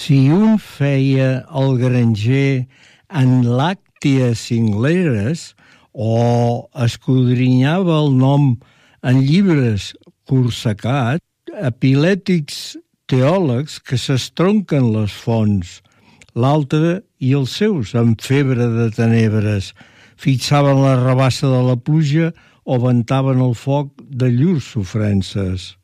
Si un feia el granger en làcties cingleres o escudrinyava el nom en llibres corsacats, epilètics teòlegs que s'estronquen les fonts, l'altre i els seus amb febre de tenebres, fixaven la rabassa de la pluja o ventaven el foc de llurs sofrences.